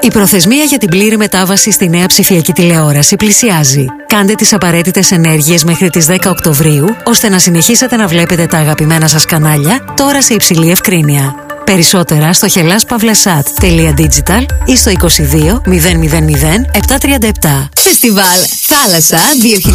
Η προθεσμία για την πλήρη μετάβαση στη νέα ψηφιακή τηλεόραση πλησιάζει. Κάντε τις απαραίτητες ενέργειες μέχρι τις 10 Οκτωβρίου, ώστε να συνεχίσετε να βλέπετε τα αγαπημένα σας κανάλια, τώρα σε υψηλή ευκρίνεια. Περισσότερα στο hellas-pavlasat.digital ή στο 22 000 737. Φεστιβάλ Θάλασσα 2023.